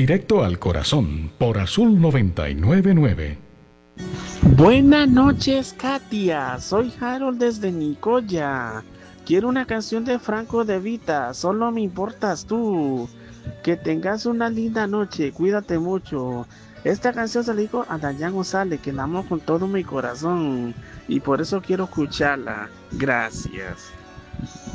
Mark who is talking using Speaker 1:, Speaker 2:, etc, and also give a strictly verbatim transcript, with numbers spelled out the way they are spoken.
Speaker 1: directo al corazón por Azul noventa y nueve punto nueve.
Speaker 2: Buenas noches, Katia. Soy Harold desde Nicoya. Quiero una canción de Franco De Vita. Solo me importas tú. Que tengas una linda noche. Cuídate mucho. Esta canción se la digo a Dayan González, que la amo con todo mi corazón. Y por eso quiero escucharla. Gracias.